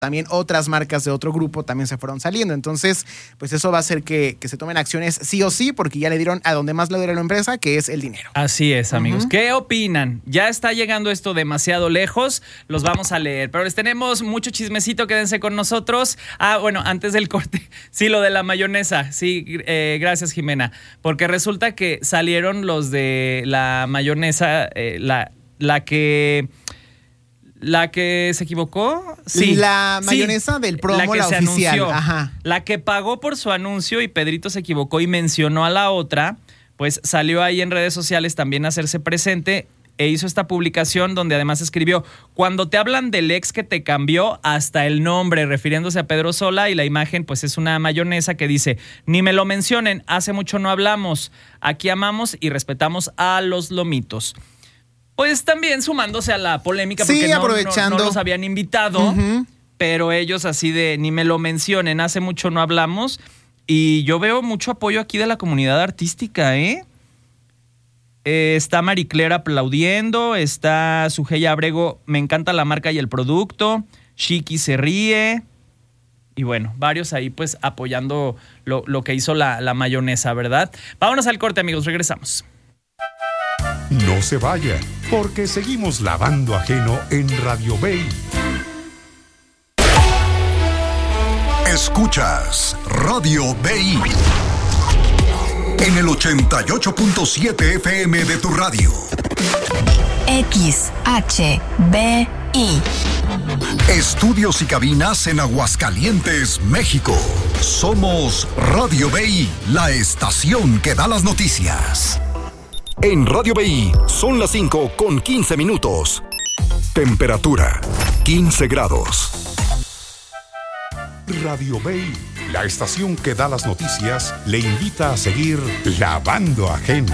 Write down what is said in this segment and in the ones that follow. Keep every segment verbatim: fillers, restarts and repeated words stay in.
también otras marcas de otro grupo también se fueron saliendo. Entonces, pues eso va a hacer que, que se tomen acciones sí o sí, porque ya le dieron a donde más le duele a la empresa, que es el dinero. Así es, amigos. Uh-huh. ¿Qué opinan? Ya está llegando esto demasiado lejos, los vamos a leer, pero les tenemos mucho chismecito, quédense con nosotros. Ah, bueno, antes del corte, sí, lo de la mayonesa, sí, eh, gracias, Jimena, porque resulta que salieron los de la mayonesa, eh, la, la que... ¿La que se equivocó? Sí. La mayonesa sí, del promo, la, que la se oficial. Anunció. Ajá. La que pagó por su anuncio y Pedrito se equivocó y mencionó a la otra, pues salió ahí en redes sociales también a hacerse presente e hizo esta publicación donde además escribió: cuando te hablan del ex que te cambió hasta el nombre, refiriéndose a Pedro Sola, y la imagen pues es una mayonesa que dice: ni me lo mencionen, hace mucho no hablamos, aquí amamos y respetamos a los lomitos. Pues también sumándose a la polémica, porque sí, no, aprovechando. No, no los habían invitado, uh-huh. pero ellos así de ni me lo mencionen, hace mucho no hablamos. Y yo veo mucho apoyo aquí de la comunidad artística, ¿eh? eh está Marie Claire aplaudiendo, está Sugeya Abrego, me encanta la marca y el producto, Shiki se ríe, y bueno, varios ahí pues apoyando lo, lo que hizo la, la mayonesa, ¿verdad? Vámonos al corte, amigos, regresamos. No se vaya, porque seguimos lavando ajeno en Radio Bay. Escuchas Radio Bay en el ochenta y ocho punto siete F M de tu radio. X H B I. Estudios y cabinas en Aguascalientes, México. Somos Radio Bay, la estación que da las noticias. En Radio B I son las cinco con quince minutos. Temperatura quince grados. Radio Bay, la estación que da las noticias, le invita a seguir lavando ajeno.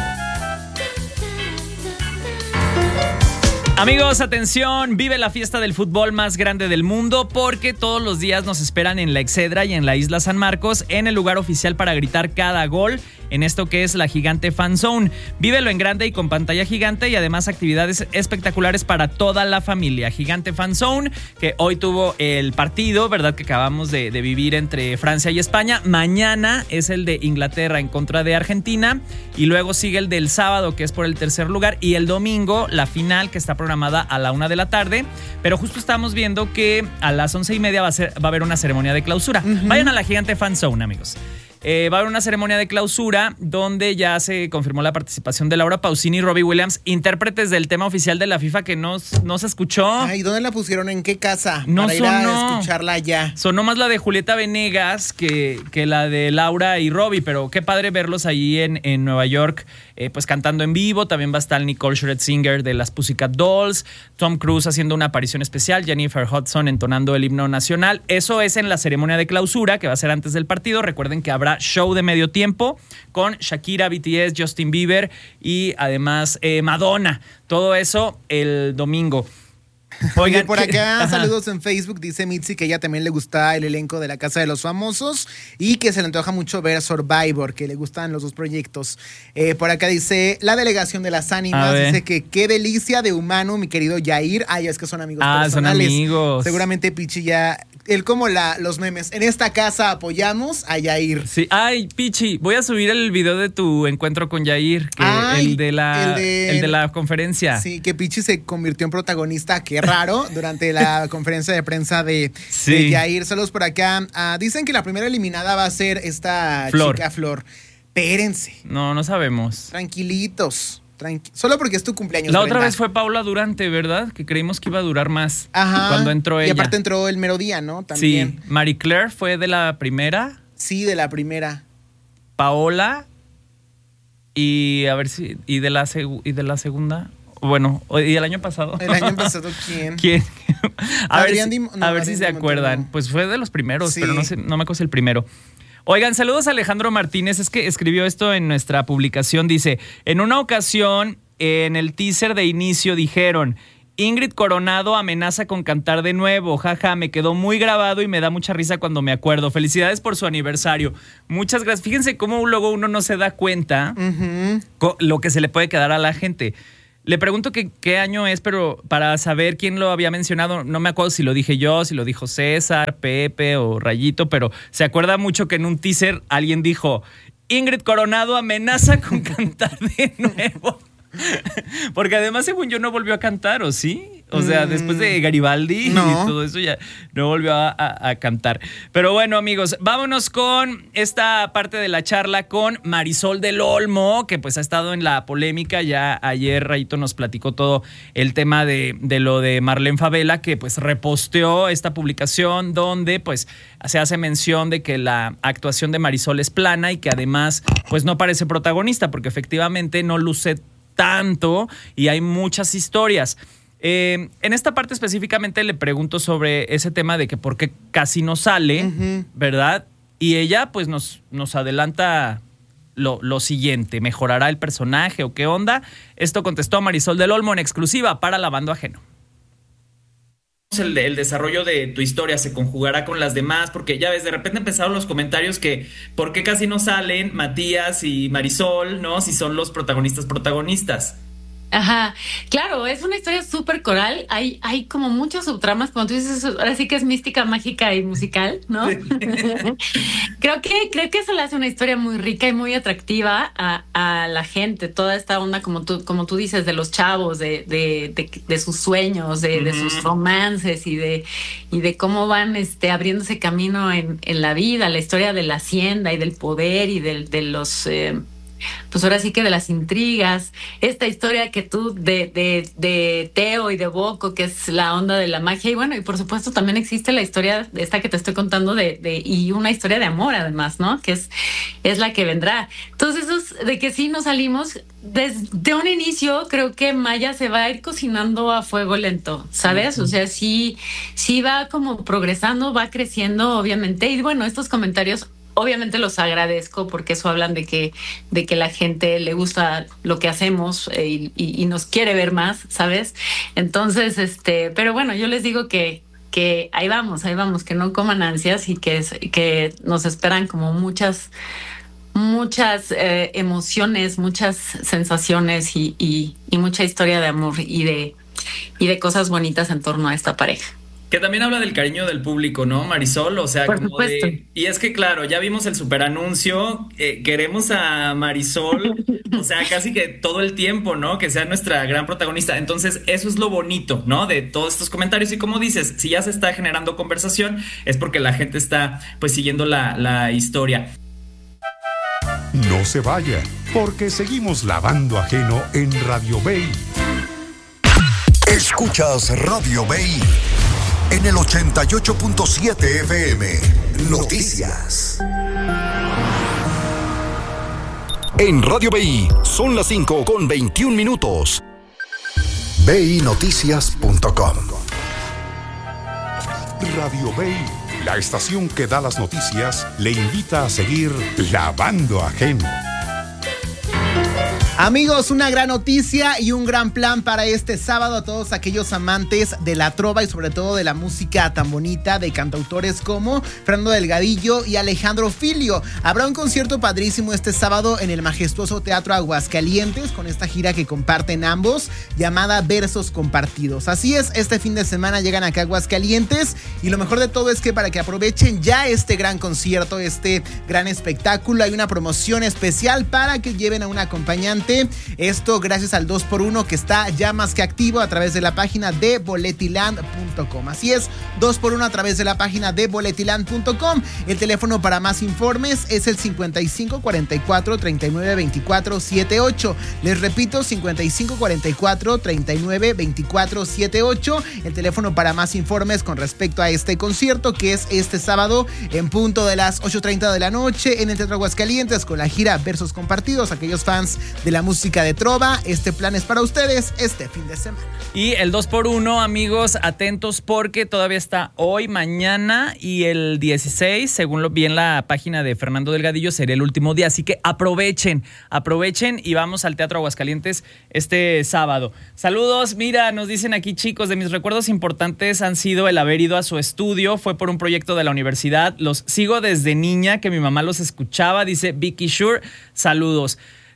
Amigos, atención, vive la fiesta del fútbol más grande del mundo, porque todos los días nos esperan en la Excedra y en la Isla San Marcos, en el lugar oficial para gritar cada gol, en esto que es la Gigante Fan Zone. Vívelo en grande y con pantalla gigante, y además actividades espectaculares para toda la familia. Gigante Fan Zone, que hoy tuvo el partido, ¿verdad?, que acabamos de, de vivir entre Francia y España. Mañana es el de Inglaterra en contra de Argentina, y luego sigue el del sábado, que es por el tercer lugar, y el domingo la final, que está programada a la una de la tarde, pero justo estamos viendo que a las once y media va a, ser, va a haber una ceremonia de clausura. Uh-huh. Vayan a la Gigante Fan Zone, amigos. Eh, va a haber una ceremonia de clausura donde ya se confirmó la participación de Laura Pausini y Robbie Williams, intérpretes del tema oficial de la FIFA que no, no se escuchó. Ay, ¿dónde la pusieron? ¿En qué casa? No para sonó. Ir a escucharla ya. Sonó más la de Julieta Venegas que, que la de Laura y Robbie, pero qué padre verlos ahí en, en Nueva York, eh, pues cantando en vivo. También va a estar Nicole Scherzinger de las Pussycat Dolls, Tom Cruise haciendo una aparición especial, Jennifer Hudson entonando el himno nacional. Eso es en la ceremonia de clausura, que va a ser antes del partido. Recuerden que habrá show de medio tiempo con Shakira, B T S, Justin Bieber y además eh, Madonna. Todo eso el domingo. Oigan, por acá, ajá, saludos en Facebook, dice Mitzi que ella también le gusta el elenco de La Casa de los Famosos y que se le antoja mucho ver Survivor, que le gustan los dos proyectos. Eh, por acá dice la delegación de las ánimas, dice que qué delicia de humano, mi querido Yair. Ah, ya es que son amigos ah, personales. Son amigos. Seguramente Pichi ya, él como la, los memes, en esta casa apoyamos a Yair. Sí, ay, Pichi, voy a subir el video de tu encuentro con Yair, que ay, el de la, el de, el de la conferencia. Sí, que Pichi se convirtió en protagonista, qué raro, durante la conferencia de prensa de, sí. de Yair. Saludos por acá. Uh, dicen que la primera eliminada va a ser esta Flor. chica Flor. Espérense. No, no sabemos. Tranquilitos. Tranqui- Solo porque es tu cumpleaños. La Brenda. otra vez fue Paula Durante, ¿verdad? Que creímos que iba a durar más. Ajá. Cuando entró ella. Y aparte entró el mero día, ¿no? También. Sí. Marie Claire fue de la primera. Sí, de la primera. Paola. Y a ver si. ¿Y de la, seg- y de la segunda? Bueno, ¿y el año pasado? ¿El año pasado quién? ¿Quién? A ver, Adrián si, Dim- no, a ver Adrián si se acuerdan. Montero. Pues fue de los primeros, Sí. pero no sé, no me acuerdo el primero. Oigan, saludos a Alejandro Martínez. Es que escribió esto en nuestra publicación. Dice, en una ocasión, en el teaser de inicio dijeron, Ingrid Coronado amenaza con cantar de nuevo. Jaja, me quedó muy grabado y me da mucha risa cuando me acuerdo. Felicidades por su aniversario. Muchas gracias. Fíjense cómo luego uno no se da cuenta Uh-huh. lo que se le puede quedar a la gente. Le pregunto que, qué año es, pero para saber quién lo había mencionado, no me acuerdo si lo dije yo, si lo dijo César, Pepe o Rayito, pero se acuerda mucho que en un teaser alguien dijo, Ingrid Coronado amenaza con cantar de nuevo. Porque además, según yo, no volvió a cantar, ¿o sí? O sea, mm. después de Garibaldi no. y todo eso ya no volvió a, a, a cantar. Pero bueno, amigos, vámonos con esta parte de la charla con Marisol del Olmo, que pues ha estado en la polémica. Ya ayer Rayito nos platicó todo el tema de, de lo de Marlene Favela, que pues reposteó esta publicación donde pues se hace mención de que la actuación de Marisol es plana y que además pues no parece protagonista, porque efectivamente no luce tanto y hay muchas historias. Eh, en esta parte específicamente le pregunto sobre ese tema de que por qué casi no sale, uh-huh. ¿verdad? Y ella pues nos, nos adelanta lo, lo siguiente, ¿mejorará el personaje o qué onda? Esto contestó Marisol del Olmo en exclusiva para Lavando Ajeno. El, el desarrollo de tu historia se conjugará con las demás, porque ya ves, de repente empezaron los comentarios que ¿por qué casi no salen Matías y Marisol, no? Si son los protagonistas protagonistas. Ajá, claro, es una historia súper coral, hay, hay como muchas subtramas, como tú dices, ahora sí que es mística, mágica y musical, ¿no? Sí. creo que creo que eso le hace una historia muy rica y muy atractiva a, a la gente, toda esta onda, como tú, como tú dices, de los chavos, de, de, de, de sus sueños, de, mm. de sus romances y de, y de cómo van este, abriéndose camino en, en la vida, la historia de la hacienda y del poder y de, de los... Eh, pues ahora sí que de las intrigas, esta historia que tú de, de, de Teo y de Boco, que es la onda de la magia, y bueno, y por supuesto también existe la historia de esta que te estoy contando de, de y una historia de amor además, ¿no? Que es, es la que vendrá. Entonces, esos de que sí nos salimos, desde un inicio creo que Maya se va a ir cocinando a fuego lento, ¿sabes? Uh-huh. O sea, sí, sí va como progresando, va creciendo, obviamente, y bueno, estos comentarios obviamente los agradezco porque eso hablan de que, de que la gente le gusta lo que hacemos eh, y, y, y nos quiere ver más, ¿sabes? Entonces, este, pero bueno, yo les digo que, que ahí vamos, ahí vamos, que no coman ansias y que, que nos esperan como muchas, muchas eh, emociones, muchas sensaciones y, y, y mucha historia de amor y de, y de cosas bonitas en torno a esta pareja. Que también habla del cariño del público, ¿no, Marisol? O sea, por como supuesto. de... Y es que, claro, ya vimos el superanuncio, eh, queremos a Marisol, o sea, casi que todo el tiempo, ¿no? Que sea nuestra gran protagonista. Entonces, eso es lo bonito, ¿no? De todos estos comentarios. Y como dices, si ya se está generando conversación, es porque la gente está, pues, siguiendo la, la historia. No se vaya, porque seguimos Lavando Ajeno en Radio Bay. Escuchas Radio Bay. En el ochenta y ocho punto siete F M, Noticias. En Radio B I son las cinco con veintiún minutos. B I Noticias punto com. Radio Bay, la estación que da las noticias, le invita a seguir Lavando Ajeno. Amigos, una gran noticia y un gran plan para este sábado a todos aquellos amantes de la trova y sobre todo de la música tan bonita de cantautores como Fernando Delgadillo y Alejandro Filio. Habrá un concierto padrísimo este sábado en el majestuoso Teatro Aguascalientes con esta gira que comparten ambos llamada Versos Compartidos. Así es, este fin de semana llegan acá a Aguascalientes y lo mejor de todo es que para que aprovechen ya este gran concierto, este gran espectáculo, hay una promoción especial para que lleven a un acompañante. Esto gracias al dos por uno que está ya más que activo a través de la página de boletiland punto com. Así es, dos por uno a través de la página de boletiland punto com. El teléfono para más informes es el cincuenta y cinco cuarenta y cuatro treinta y nueve veinticuatro setenta y ocho. Les repito, cincuenta y cinco cuarenta y cuatro treinta y nueve veinticuatro setenta y ocho. El teléfono para más informes con respecto a este concierto que es este sábado en punto de las ocho treinta de la noche en el Teatro Aguascalientes con la gira Versos Compartidos. Aquellos fans de la música de trova, este plan es para ustedes este fin de semana. Y el dos por uno, amigos, atentos porque todavía está hoy, mañana y el dieciséis, según lo vi en la página de Fernando Delgadillo, sería el último día, así que aprovechen, aprovechen y vamos al Teatro Aguascalientes este sábado. Saludos, mira, nos dicen aquí chicos, de mis recuerdos importantes han sido el haber ido a su estudio, fue por un proyecto de la universidad, los sigo desde niña, que mi mamá los escuchaba, dice Vicky Shure, saludos.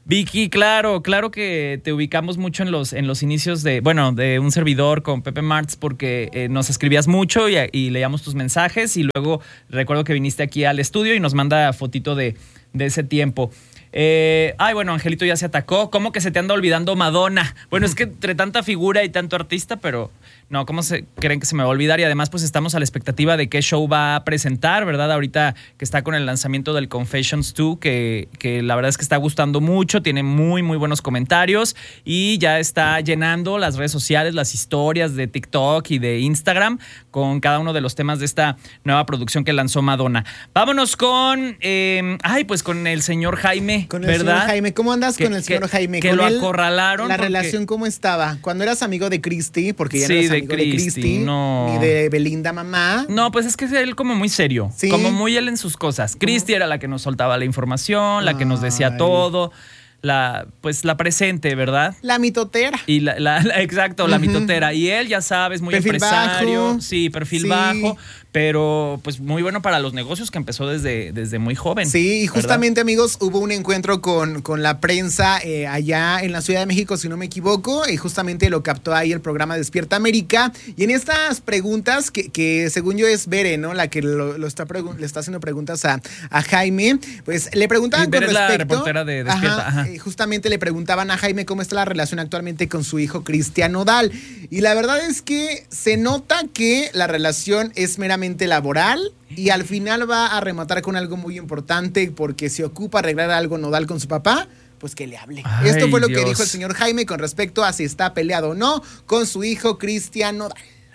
Vicky, claro, claro que te ubicamos mucho en los, en los inicios de, bueno, de un servidor con Pepe Martz porque eh, nos escribías mucho y, y leíamos tus mensajes y luego recuerdo que viniste aquí al estudio y nos manda fotito de, de ese tiempo. Eh, ay, bueno, Angelito ya se atacó. ¿Cómo que se te anda olvidando Madonna? Bueno, es que entre tanta figura y tanto artista, pero no, ¿cómo se creen que se me va a olvidar? Y además, pues estamos a la expectativa de qué show va a presentar, ¿verdad? Ahorita que está con el lanzamiento del Confessions dos, que, que la verdad es que está gustando mucho, tiene muy, muy buenos comentarios y ya está llenando las redes sociales, las historias de TikTok y de Instagram con cada uno de los temas de esta nueva producción que lanzó Madonna. Vámonos con, eh, ay, pues con el señor Jaime. Con el ¿verdad? señor Jaime. ¿Cómo andas que, con el señor que, Jaime? Que ¿Con lo él, acorralaron. la porque... relación cómo estaba? Cuando eras amigo de Cristi, porque ya sí, no eres de amigo Cristi, de Cristi, no. ni de Belinda mamá. No, pues es que es él como muy serio, ¿sí? Como muy él en sus cosas. Cristi era la que nos soltaba la información, la que nos decía Ay. todo. La, pues la presente, ¿verdad? La mitotera. Y la, la, la exacto, la uh-huh. mitotera. Y él, ya sabes, muy perfil empresario. Bajo. Sí, perfil sí. bajo. Pero pues muy bueno para los negocios que empezó desde, desde muy joven. Sí, y justamente, ¿verdad? Amigos, hubo un encuentro con, con la prensa eh, allá en la Ciudad de México, si no me equivoco, y justamente lo captó ahí el programa Despierta América. Y en estas preguntas, que, que según yo es Bere, ¿no? La que lo, lo está pregu- le está haciendo preguntas a, a Jaime, pues le preguntaban con respecto... la reportera de Despierta. Ajá, ajá. Eh, justamente le preguntaban a Jaime cómo está la relación actualmente con su hijo Cristian Nodal. Y la verdad es que se nota que la relación es meramente laboral y al final va a rematar con algo muy importante porque se ocupa arreglar algo Nodal con su papá, pues que le hable. Ay, Esto fue lo Dios. que dijo el señor Jaime con respecto a si está peleado o no con su hijo Cristian Nodal.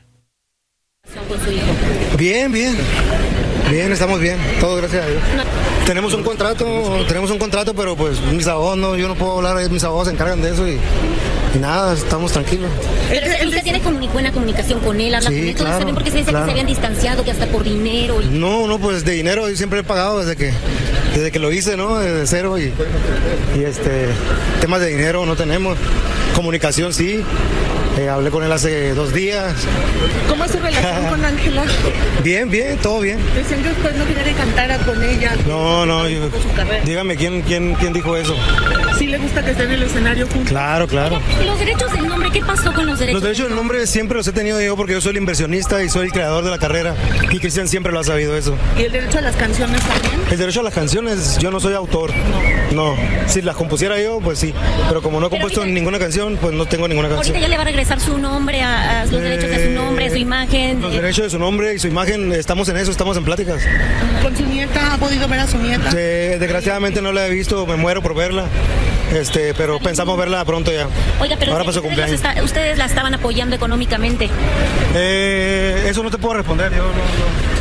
Con su hijo. Bien, bien. Bien, estamos bien, todo gracias a Dios. No. Tenemos un contrato, tenemos un contrato, pero pues mis abogados no, yo no puedo hablar, mis abogados se encargan de eso y, y nada, estamos tranquilos. Pero usted tiene comuni- buena comunicación con él, habla sí, con él, claro, ¿saben? Porque se dice claro. que se habían distanciado, que hasta por dinero. Y... No, no, pues de dinero yo siempre he pagado desde que, desde que lo hice, ¿no? Desde cero y, y este, temas de dinero no tenemos, comunicación sí. Eh, hablé con él hace dos días. ¿Cómo es su relación con Ángela? Bien, bien, todo bien. Decían que usted no quería que cantara con ella. No, no, yo, dígame, ¿quién, quién, ¿quién dijo eso? ¿Sí le gusta que esté en el escenario juntos? Claro, claro. ¿Los derechos del nombre? ¿Qué pasó con los derechos? Los derechos del nombre siempre los he tenido yo porque yo soy el inversionista y soy el creador de la carrera y Cristian siempre lo ha sabido eso. ¿Y el derecho a las canciones también? El derecho a las canciones, yo no soy autor. No. No. Si las compusiera yo, pues sí. Pero como no he compuesto ahorita, ninguna canción, pues no tengo ninguna canción. Ahorita ya le va a regresar su nombre, a, a los eh, derechos de su nombre, su imagen. Los eh. derechos de su nombre y su imagen, estamos en eso, estamos en pláticas. ¿Con su nieta ha podido ver a su nieta? Eh, desgraciadamente no la he visto, me muero por verla. Este, pero pensamos verla pronto ya. Oiga, pero ahora pasó cumpleaños. Está, ustedes la estaban apoyando económicamente. Eh, eso no te puedo responder, yo no. no.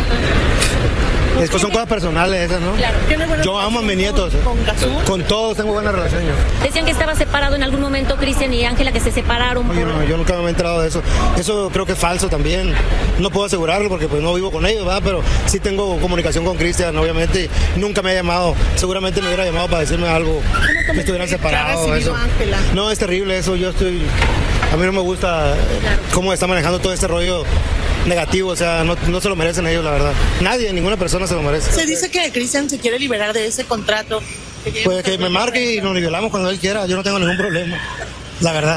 Es que son cosas personales esas, ¿no? Claro. Yo amo a mis nietos. ¿Con Gazú? Con todos tengo buena relación yo. Decían que estaba separado en algún momento Cristian y Ángela, que se separaron. Oye, por... no, yo nunca me he enterado de eso. Eso creo que es falso también. No puedo asegurarlo porque pues no vivo con ellos, ¿verdad? Pero sí tengo comunicación con Cristian, obviamente. Nunca me ha llamado. Seguramente me hubiera llamado para decirme algo. Que estuvieran separados. Eso. Ángela? No, es terrible eso. Yo estoy... A mí no me gusta claro. cómo está manejando todo este rollo negativo, o sea, no, no se lo merecen ellos, la verdad. Nadie, ninguna persona se lo merece. Se dice que Cristian se quiere liberar de ese contrato. Que pues que me marque y nos nivelamos cuando él quiera, yo no tengo ningún problema, la verdad.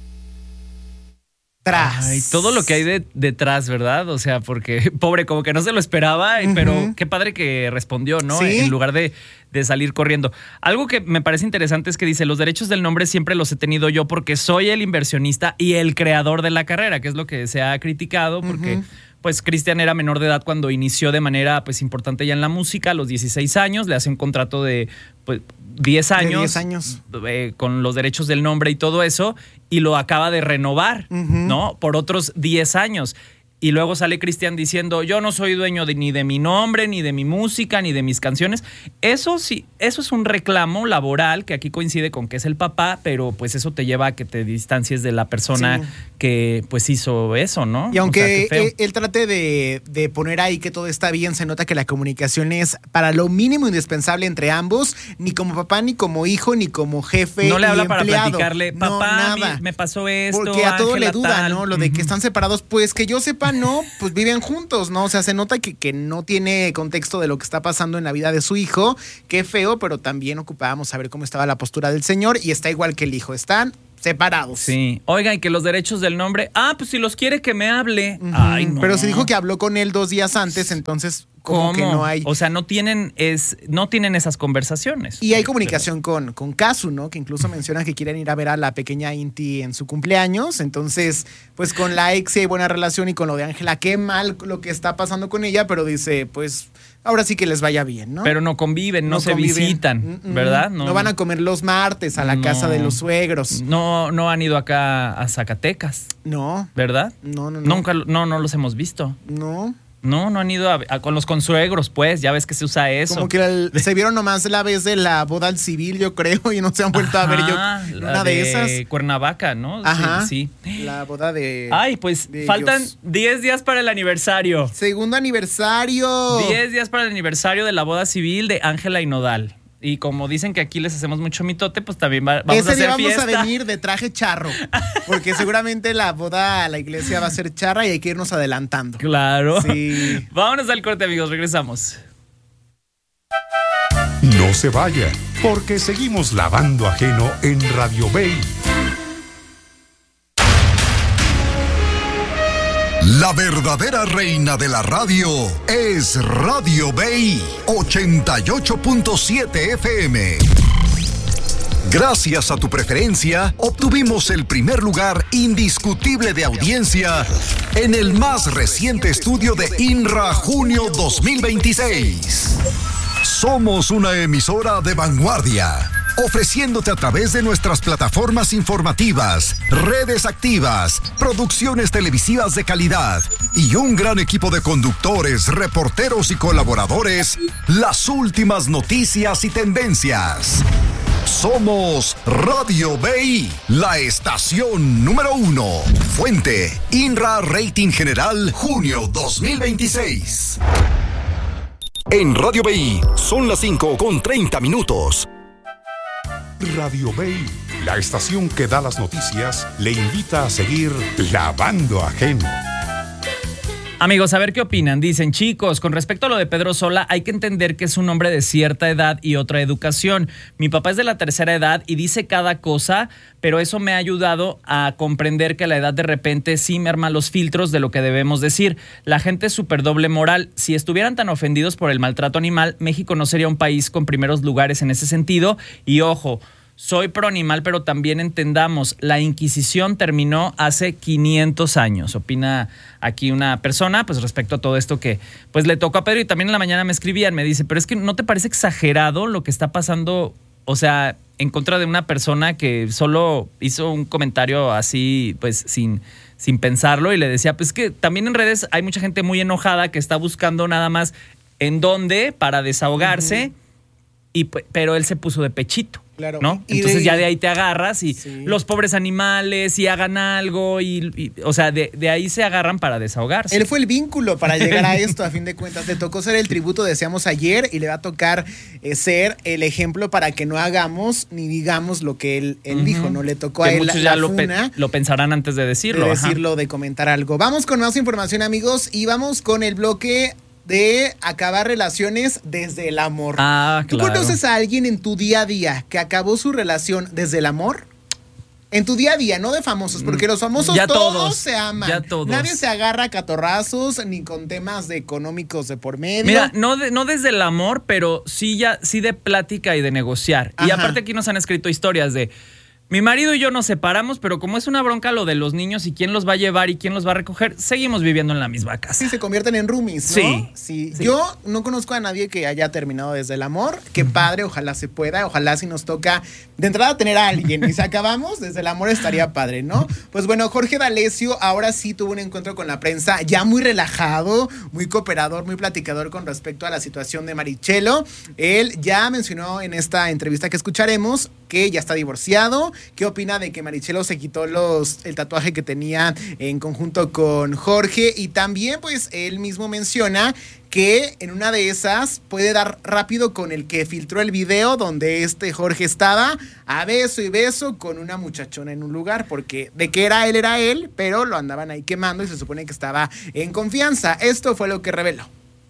Ay, todo lo que hay de, detrás, ¿verdad? O sea, porque pobre, como que no se lo esperaba, uh-huh. pero qué padre que respondió, ¿no? ¿Sí? En lugar de, de salir corriendo. Algo que me parece interesante es que dice, los derechos del nombre siempre los he tenido yo porque soy el inversionista y el creador de la carrera, que es lo que se ha criticado, porque... Uh-huh. Pues Cristian era menor de edad cuando inició de manera pues importante ya en la música, a los dieciséis años, le hace un contrato de pues, diez años, de diez años. Eh, con los derechos del nombre y todo eso, y lo acaba de renovar, uh-huh. ¿no? Por otros diez años. Y luego sale Cristian diciendo, yo no soy dueño de, ni de mi nombre, ni de mi música, ni de mis canciones. Eso sí, eso es un reclamo laboral que aquí coincide con que es el papá, pero pues eso te lleva a que te distancies de la persona sí. que pues hizo eso, ¿no? Y aunque o sea, él, él trate de, de poner ahí que todo está bien, se nota que la comunicación es para lo mínimo indispensable entre ambos, ni como papá, ni como hijo, ni como jefe. No le habla ni para empleado. platicarle, papá, no, nada. Me, me pasó esto. Porque a todo Ángela, le duda, tal. ¿no? Lo de uh-huh. que están separados, pues que yo sepa, sepan, ¿no? Pues viven juntos, ¿no? O sea, se nota que, que no tiene contexto de lo que está pasando en la vida de su hijo. Qué feo, pero también ocupábamos saber cómo estaba la postura del señor y está igual que el hijo. Están separados. Sí. Oigan, y que los derechos del nombre. Ah, pues si los quiere que me hable. Uh-huh. Ay, no. Pero se dijo que habló con él dos días antes, entonces como ¿Cómo? que no hay. O sea, no tienen es no tienen esas conversaciones. Y hay comunicación con, con Casu, ¿no? Que incluso mencionan que quieren ir a ver a la pequeña Inti en su cumpleaños. Entonces, pues con la ex hay buena relación y con lo de Ángela, qué mal lo que está pasando con ella, pero dice, pues ahora sí que les vaya bien, ¿no? Pero no conviven, no, no se conviven. visitan, Mm-mm. ¿verdad? No, no van a comer los martes a la no, casa de los suegros. No, no han ido acá a Zacatecas. No. ¿Verdad? No, no, no. Nunca, no, no los hemos visto. No. No, no han ido a, a, con los consuegros, pues, ya ves que se usa eso. Como que el, se vieron nomás la vez de la boda al civil, yo creo, y no se han vuelto Ajá, a ver yo una de, de esas. Cuernavaca, ¿no? Ajá. Sí, sí. La boda de. Ay, pues de faltan diez días para el aniversario. Segundo aniversario. diez días para el aniversario de la boda civil de Ángela y Nodal. Y como dicen que aquí les hacemos mucho mitote, pues también va, vamos Ese a hacer día vamos fiesta. a venir de traje charro, porque seguramente la boda a la iglesia va a ser charra y hay que irnos adelantando. Claro. Sí. Vámonos al corte, amigos, regresamos. No se vaya, porque seguimos lavando ajeno en Radio Bay. La verdadera reina de la radio es Radio Bay ochenta y ocho punto siete F M. Gracias a tu preferencia, obtuvimos el primer lugar indiscutible de audiencia en el más reciente estudio de INRA Junio dos mil veintiséis. Somos una emisora de vanguardia, ofreciéndote a través de nuestras plataformas informativas, redes activas, producciones televisivas de calidad y un gran equipo de conductores, reporteros y colaboradores, las últimas noticias y tendencias. Somos Radio Bay, la estación número uno. Fuente, INRA Rating General, junio dos mil veintiséis. En Radio Bay son las cinco con treinta minutos. Radio Bay, la estación que da las noticias, le invita a seguir lavando ajeno. Amigos, a ver qué opinan. Dicen, chicos, con respecto a lo de Pedro Sola, hay que entender que es un hombre de cierta edad y otra educación. Mi papá es de la tercera edad y dice cada cosa, pero eso me ha ayudado a comprender que la edad de repente sí merma los filtros de lo que debemos decir. La gente es súper doble moral. Si estuvieran tan ofendidos por el maltrato animal, México no sería un país con primeros lugares en ese sentido. Y ojo, soy pro animal, pero también entendamos, la Inquisición terminó hace quinientos años. Opina aquí una persona, pues respecto a todo esto que pues le tocó a Pedro. Y también en la mañana me escribían, me dice, pero es que ¿no te parece exagerado lo que está pasando? O sea, en contra de una persona que solo hizo un comentario así, pues sin, sin pensarlo. Y le decía, pues que también en redes hay mucha gente muy enojada que está buscando nada más en dónde para desahogarse. Uh-huh. Y, pero él se puso de pechito. Claro. ¿No? Entonces de, ya de ahí te agarras y sí. Los pobres animales y hagan algo y, y o sea, de, de ahí se agarran para desahogarse. Él fue el vínculo para llegar a esto, a fin de cuentas. Le tocó ser el tributo, decíamos ayer, y le va a tocar eh, ser el ejemplo para que no hagamos ni digamos lo que él, él uh-huh. dijo. No le tocó que a él muchos la, ya la lo, funa, pe- lo pensarán antes de decirlo. De decirlo, ajá. De comentar algo. Vamos con más información, amigos, y vamos con el bloque de acabar relaciones desde el amor. Ah, claro. ¿Tú conoces a alguien en tu día a día que acabó su relación desde el amor? En tu día a día, no de famosos, porque los famosos ya todos, todos se aman. Ya todos. Nadie se agarra a catorrazos ni con temas de económicos de por medio. Mira, no, de, no desde el amor, pero sí, ya, sí de plática y de negociar. Ajá. Y aparte aquí nos han escrito historias de... Mi marido y yo nos separamos, pero como es una bronca lo de los niños y quién los va a llevar y quién los va a recoger, seguimos viviendo en la misma casa. Sí, se convierten en roomies, ¿no? Sí. Sí. sí. Yo no conozco a nadie que haya terminado desde el amor. Qué uh-huh. padre, ojalá se pueda. Ojalá si nos toca de entrada tener a alguien y si acabamos, desde el amor estaría padre, ¿no? Pues bueno, Jorge D'Alessio ahora sí tuvo un encuentro con la prensa ya muy relajado, muy cooperador, muy platicador con respecto a la situación de Marichelo. Él ya mencionó en esta entrevista que escucharemos que ya está divorciado. ¿Qué opina de que Marichelo se quitó los, el tatuaje que tenía en conjunto con Jorge? Y también, pues, él mismo menciona que en una de esas puede dar rápido con el que filtró el video donde este Jorge estaba a beso y beso con una muchachona en un lugar, porque de que era él, era él, pero lo andaban ahí quemando y se supone que estaba en confianza. Esto fue lo que reveló.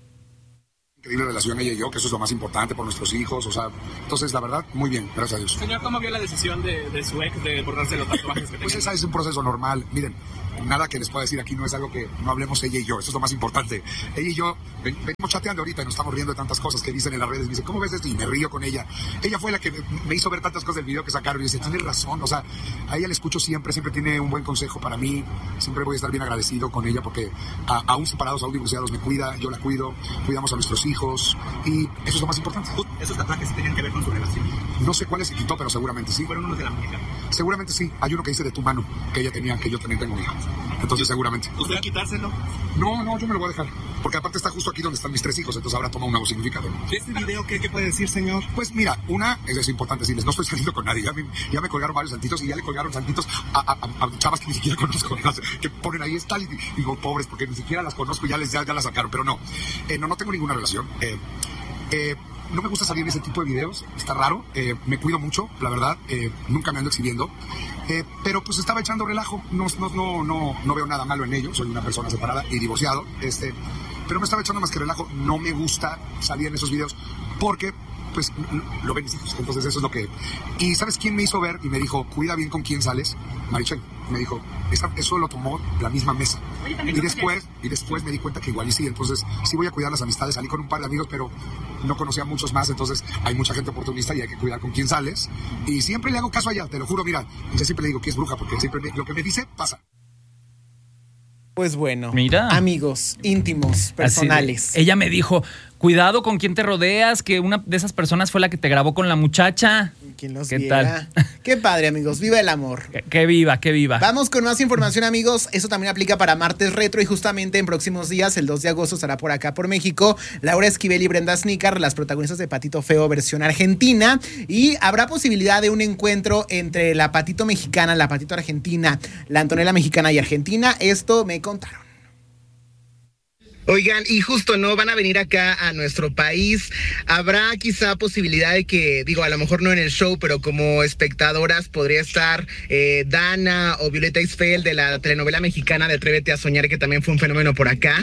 Increíble relación ella y yo, que eso es lo más importante por nuestros hijos, o sea, entonces la verdad, muy bien, gracias a Dios. Señor, ¿cómo vio la decisión de, de su ex de borrarse los tatuajes que tenía? Pues esa es un proceso normal, miren, nada que les pueda decir aquí no es algo que no hablemos ella y yo, eso es lo más importante. Ella y yo ven, venimos chateando ahorita y nos estamos riendo de tantas cosas que dicen en las redes, me dice, ¿cómo ves esto? Y me río con ella. Ella fue la que me hizo ver tantas cosas del video que sacaron y dice, tienes razón, o sea, a ella le escucho siempre, siempre tiene un buen consejo para mí, siempre voy a estar bien agradecido con ella porque a, aún separados, aún divorciados, me cuida, yo la cuido, cuidamos a nuestros hijos y eso es lo más importante. ¿Esos tatuajes tenían que ver con su relación? No sé cuáles se quitó, pero seguramente sí. ¿Fueron unos de la muñeca? Seguramente sí, hay uno que dice de tu mano, que ella tenía, que yo también tengo mía. Entonces seguramente. ¿Usted va a quitárselo? No, no, yo me lo voy a dejar. Porque aparte está justo aquí donde están mis tres hijos, entonces ahora toma un nuevo significado. ¿Este video qué, qué puede decir, señor? Pues mira, una, es, es importante decirles, no estoy saliendo con nadie. Ya me, ya me colgaron varios santitos y ya le colgaron santitos a, a, a chavas que ni siquiera conozco, que ponen ahí está y digo, pobres, porque ni siquiera las conozco y ya, les, ya, ya las sacaron. Pero no, eh, no, no tengo ninguna relación. Eh, eh, no me gusta salir en ese tipo de videos, está raro, eh, me cuido mucho, la verdad, eh, nunca me ando exhibiendo, eh, pero pues estaba echando relajo, no, no, no, no, no veo nada malo en ello, soy una persona separada y divorciado, este, pero me estaba echando más que relajo, no me gusta salir en esos videos porque pues lo ven mis hijos, entonces eso es lo que... Y ¿sabes quién me hizo ver y me dijo, cuida bien con quién sales? Marichel, me dijo, esa, eso lo tomó la misma mesa. Y después, y después me di cuenta que igual y sí, entonces sí voy a cuidar las amistades, salí con un par de amigos, pero no conocía a muchos más, entonces hay mucha gente oportunista y hay que cuidar con quién sales. Y siempre le hago caso a ella, te lo juro, mira, yo siempre le digo que es bruja, porque siempre me, lo que me dice, pasa. Pues bueno, mira, amigos íntimos, personales. De, ella me dijo, cuidado con quién te rodeas, que una de esas personas fue la que te grabó con la muchacha. ¿Quién los ¿Qué viera? tal? Qué padre, amigos. Viva el amor. Que, que viva, que viva. Vamos con más información, amigos. Eso también aplica para Martes Retro y justamente en próximos días, el dos de agosto, estará por acá por México Laura Esquivel y Brenda Snicker, las protagonistas de Patito Feo versión argentina, y habrá posibilidad de un encuentro entre la Patito mexicana, la Patito argentina, la Antonella mexicana y argentina. Esto me contaron. Oigan, y justo no van a venir acá a nuestro país. Habrá quizá posibilidad de que, digo, a lo mejor no en el show, pero como espectadoras podría estar eh, Dana o Violeta Isfel de la telenovela mexicana de Atrévete a Soñar, que también fue un fenómeno por acá.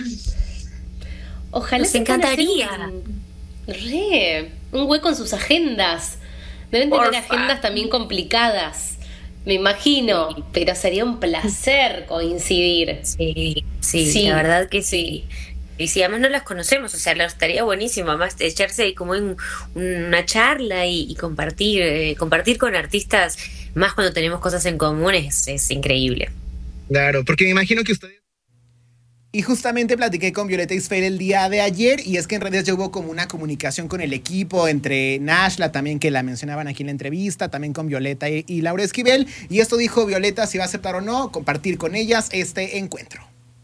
Ojalá. Nos encantaría. Un, re, un hueco en sus agendas. Deben tener Porfa. agendas también complicadas. Me imagino, sí. Pero sería un placer coincidir. Sí, sí, sí, la verdad que sí. Y si además no las conocemos, o sea, estaría buenísimo, además echarse ahí como en una charla y, y compartir, eh, compartir con artistas, más cuando tenemos cosas en común, es, es increíble. Claro, porque me imagino que ustedes... Y justamente platiqué con Violeta Isfel el día de ayer, y es que en redes ya hubo como una comunicación con el equipo, entre Nashla también, que la mencionaban aquí en la entrevista, también con Violeta y, y Laura Esquivel, y esto dijo Violeta si va a aceptar o no compartir con ellas este encuentro.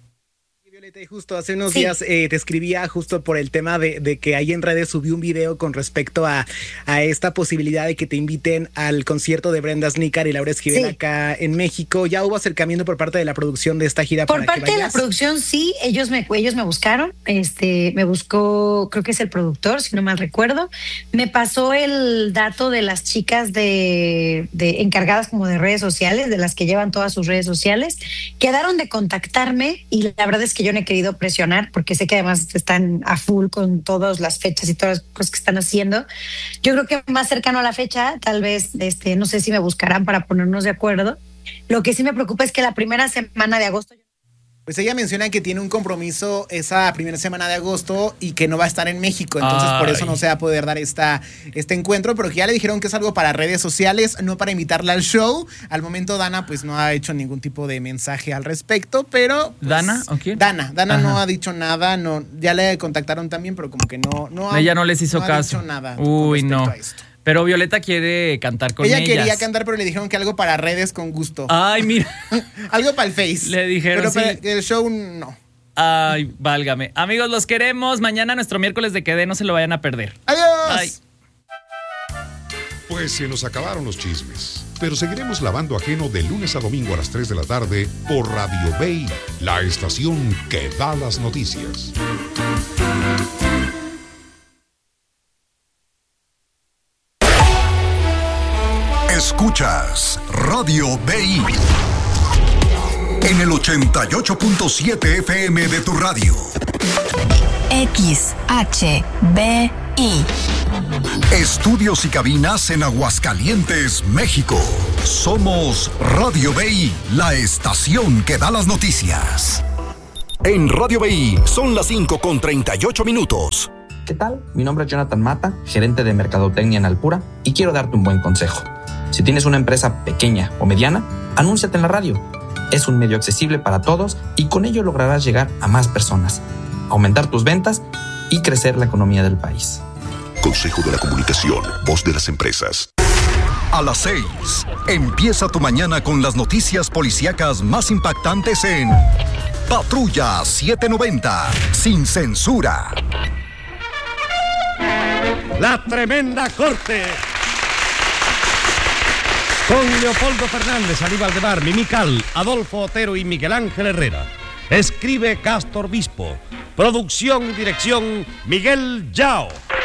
Y justo hace unos sí. días eh, te escribía justo por el tema de, de que ahí en redes subí un video con respecto a, a esta posibilidad de que te inviten al concierto de Brenda Snicker y Laura Esquivel sí. acá en México. ¿Ya hubo acercamiento por parte de la producción de esta gira? Por para parte que de la producción, sí, ellos me, ellos me buscaron, este, me buscó, creo que es el productor, si no mal recuerdo, me pasó el dato de las chicas de, de encargadas como de redes sociales, de las que llevan todas sus redes sociales, quedaron de contactarme y la verdad es que yo no he querido presionar porque sé que además están a full con todas las fechas y todas las cosas que están haciendo. Yo creo que más cercano a la fecha, tal vez, este, no sé si me buscarán para ponernos de acuerdo. Lo que sí me preocupa es que la primera semana de agosto... Pues ella menciona que tiene un compromiso esa primera semana de agosto y que no va a estar en México, entonces Ay. por eso no se va a poder dar esta, este encuentro, pero que ya le dijeron que es algo para redes sociales, no para invitarla al show. Al momento Dana pues no ha hecho ningún tipo de mensaje al respecto, pero... Pues, ¿Dana o quién? Dana, Dana Ajá. no ha dicho nada, no, ya le contactaron también, pero como que no... no ella no les hizo no caso. Ha dicho nada Uy, con no. a esto. Pero Violeta quiere cantar con ella ellas. Ella quería cantar, pero le dijeron que algo para redes con gusto. Ay, mira. Algo para el Face. Le dijeron pero sí. para el show no. Ay, válgame. Amigos, los queremos. Mañana nuestro miércoles de Quedé, no se lo vayan a perder. ¡Adiós! Ay. Pues se nos acabaron los chismes, pero seguiremos lavando ajeno de lunes a domingo a las tres de la tarde por Radio Bay, la estación que da las noticias. Escuchas Radio Bay en el ochenta y ocho punto siete F M de tu radio. X H B I. Estudios y cabinas en Aguascalientes, México. Somos Radio Bay, la estación que da las noticias. En Radio Bay son las cinco con treinta y ocho minutos. ¿Qué tal? Mi nombre es Jonathan Mata, gerente de Mercadotecnia en Alpura, y quiero darte un buen consejo. Si tienes una empresa pequeña o mediana, anúnciate en la radio. Es un medio accesible para todos y con ello lograrás llegar a más personas, aumentar tus ventas y crecer la economía del país. Consejo de la Comunicación, voz de las empresas. A las seis, empieza tu mañana con las noticias policíacas más impactantes en Patrulla setecientos noventa, sin censura. La tremenda corte. Con Leopoldo Fernández, Aníbal de Bar, Mimical, Adolfo Otero y Miguel Ángel Herrera. Escribe Castor Bispo. Producción y dirección Miguel Yao.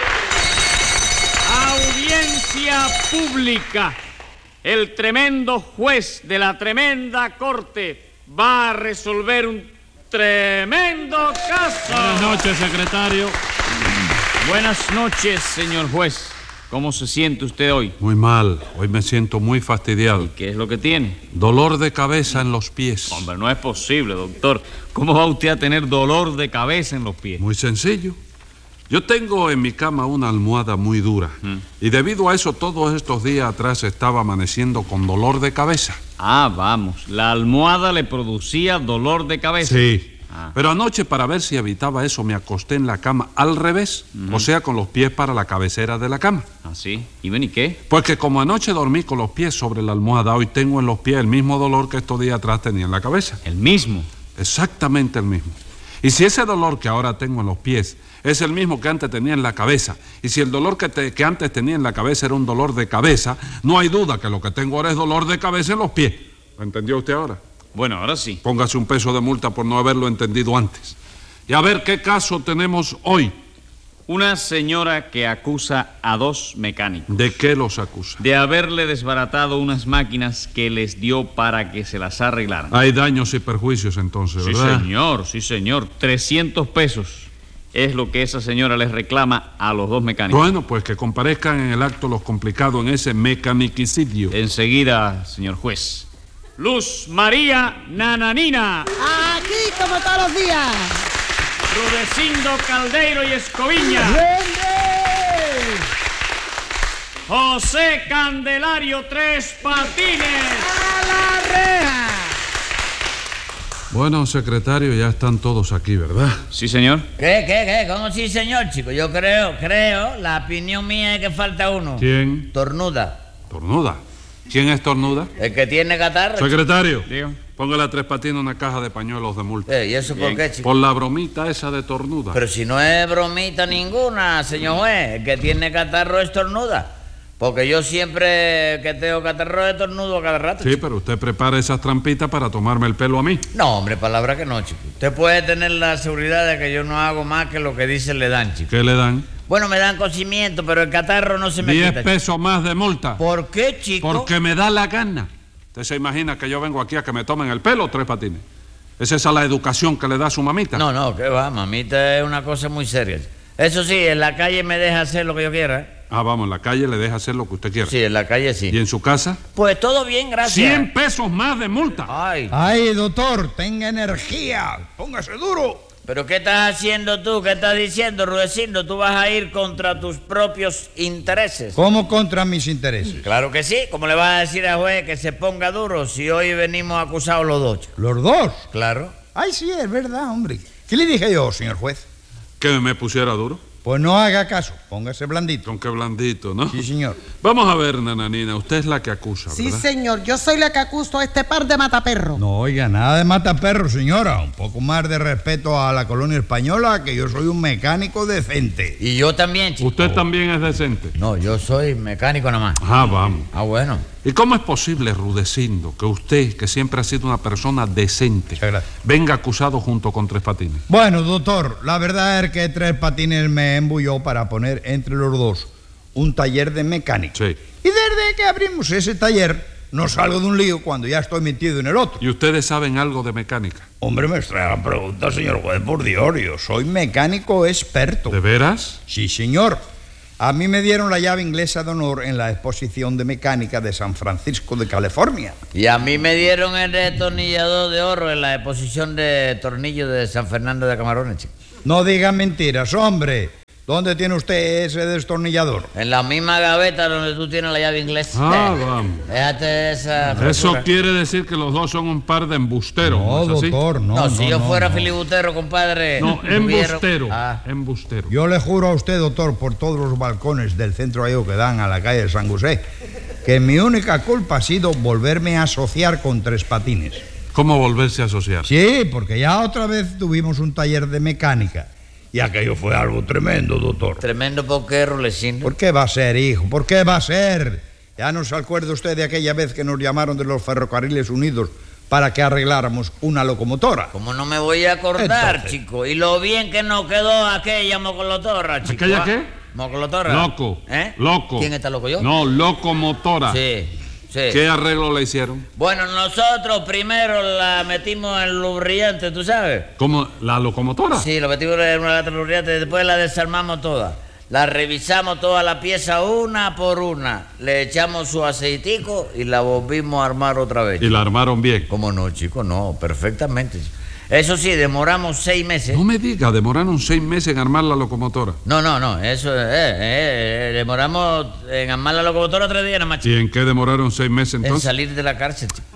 Audiencia pública. El tremendo juez de la tremenda corte va a resolver un tremendo caso. Buenas noches, secretario. Buenas noches, señor juez. ¿Cómo se siente usted hoy? Muy mal. Hoy me siento muy fastidiado. ¿Y qué es lo que tiene? Dolor de cabeza en los pies. Hombre, no es posible, doctor. ¿Cómo va usted a tener dolor de cabeza en los pies? Muy sencillo. Yo tengo en mi cama una almohada muy dura. ¿Mm? Y debido a eso, todos estos días atrás estaba amaneciendo con dolor de cabeza. Ah, vamos. La almohada le producía dolor de cabeza. Sí. Ah. Pero anoche, para ver si evitaba eso, me acosté en la cama al revés, uh-huh. o sea, con los pies para la cabecera de la cama. ¿Ah, sí? ¿Y ven y qué? Pues que como anoche dormí con los pies sobre la almohada, hoy tengo en los pies el mismo dolor que estos días atrás tenía en la cabeza. ¿El mismo? Exactamente el mismo. Y si ese dolor que ahora tengo en los pies es el mismo que antes tenía en la cabeza, y si el dolor que, te, que antes tenía en la cabeza era un dolor de cabeza, no hay duda que lo que tengo ahora es dolor de cabeza en los pies. ¿Lo entendió usted ahora? Bueno, ahora sí. Póngase un peso de multa por no haberlo entendido antes. Y a ver qué caso tenemos hoy. Una señora que acusa a dos mecánicos. ¿De qué los acusa? De haberle desbaratado unas máquinas que les dio para que se las arreglaran. Hay daños y perjuicios entonces, ¿verdad? Sí, señor, sí, señor. trescientos pesos es lo que esa señora les reclama a los dos mecánicos. Bueno, pues que comparezcan en el acto los complicados en ese mecanicidio. Enseguida, señor juez. Luz María Nananina. Aquí como todos los días. Rudecindo Caldeiro y Escoviña. ¡Bien! José Candelario Tres Patines. ¡A la reja! Bueno, secretario, ya están todos aquí, ¿verdad? Sí, señor. ¿Qué, qué, qué? ¿Cómo sí, señor, chico? Yo creo, creo, la opinión mía es que falta uno. ¿Quién? Tornuda. ¿Tornuda? ¿Quién es Tornuda? El que tiene catarro. Secretario, Digo. póngale a Tres Patines una caja de pañuelos de multa. Eh, ¿Y eso por qué, chico? Por la bromita esa de Tornuda. Pero si no es bromita ninguna, señor juez. El que tiene catarro es Tornuda. Porque yo siempre que tengo catarro es tornudo a cada rato. Sí, chico. pero usted prepara esas trampitas para tomarme el pelo a mí. No, hombre, palabra que no, chico. Usted puede tener la seguridad de que yo no hago más que lo que dice le dan, chico. ¿Qué le dan? Bueno, me dan cocimiento, pero el catarro no se me Diez quita. pesos más de multa. ¿Por qué, chico? Porque me da la gana. ¿Usted se imagina que yo vengo aquí a que me tomen el pelo, Tres Patines? ¿Es esa la educación que le da a su mamita? No, no, que va, mamita es una cosa muy seria. Eso sí, en la calle me deja hacer lo que yo quiera, ¿eh? Ah, vamos, en la calle le deja hacer lo que usted quiera. Sí, en la calle sí. ¿Y en su casa? Pues todo bien, gracias. Cien pesos más de multa. Ay. Ay, doctor, tenga energía. Póngase duro. ¿Pero qué estás haciendo tú? ¿Qué estás diciendo, Rudecindo? ¿Tú vas a ir contra tus propios intereses? ¿Cómo contra mis intereses? Claro que sí. ¿Cómo le vas a decir al juez que se ponga duro si hoy venimos acusados los dos? ¿Los dos? Claro. Ay, sí, es verdad, hombre. ¿Qué le dije yo, señor juez? ¿Que me pusiera duro? Pues no haga caso, póngase blandito. Con que blandito, ¿no? Sí, señor. Vamos a ver, nananina, usted es la que acusa, ¿verdad? Sí, señor, yo soy la que acuso a este par de mataperros. No, oiga, nada de mataperros, señora. Un poco más de respeto a la colonia española, que yo soy un mecánico decente. Y yo también, chico. ¿Usted también es decente? No, yo soy mecánico nomás. Ah, vamos. Ah, bueno. ¿Y cómo es posible, Rudecindo, que usted, que siempre ha sido una persona decente, venga acusado junto con Tres Patines? Bueno, doctor, la verdad es que Tres Patines me embulló para poner entre los dos un taller de mecánica. Sí. Y desde que abrimos ese taller, no salgo de un lío cuando ya estoy metido en el otro. ¿Y ustedes saben algo de mecánica? Hombre, me extrae la pregunta, señor juez, por Dios, yo soy mecánico experto. ¿De veras? Sí, señor. A mí me dieron la llave inglesa de honor en la exposición de mecánica de San Francisco de California. Y a mí me dieron el destornillador de oro en la exposición de tornillos de San Fernando de Camarones, chico. No diga mentiras, hombre. ¿Dónde tiene usted ese destornillador? En la misma gaveta donde tú tienes la llave inglesa. Ah, vamos. Déjate esa... Eso frescura. quiere decir que los dos son un par de embusteros, ¿no, No, es así? doctor, no. No, si no, yo no, fuera no. filibustero, compadre... No, tuviera- embustero. Ah. Embustero. Yo le juro a usted, doctor, por todos los balcones del centro ahí que dan a la calle de San José, que mi única culpa ha sido volverme a asociar con Tres Patines. ¿Cómo volverse a asociar? Sí, porque ya otra vez tuvimos un taller de mecánica. Y aquello fue algo tremendo, doctor. Tremendo porque Rulecindo. ¿Por qué va a ser, hijo? ¿Por qué va a ser? Ya no se acuerda usted de aquella vez que nos llamaron de los Ferrocarriles Unidos para que arregláramos una locomotora. Como no me voy a acordar, Entonces. chico. Y lo bien que nos quedó aquella mocolotorra, chico. ¿Aquella ¿ah? qué? Mocolotorra. Loco. ¿Eh? Loco. ¿Quién está loco, yo? No, locomotora. Sí, sí. ¿Qué arreglo le hicieron? Bueno, nosotros primero la metimos en lubricante, ¿tú sabes? ¿Cómo? ¿La locomotora? Sí, lo metimos en una lata de lubricante, después la desarmamos toda. La revisamos toda la pieza una por una. Le echamos su aceitico y la volvimos a armar otra vez. ¿Y la armaron bien? ¿Cómo no, chico? No, perfectamente. Eso sí, demoramos seis meses. No me diga, demoraron seis meses en armar la locomotora. No, no, no, eso, eh, eh, eh, demoramos en armar la locomotora tres días nada más, chico. ¿Y en qué demoraron seis meses En entonces? salir de la cárcel, chico.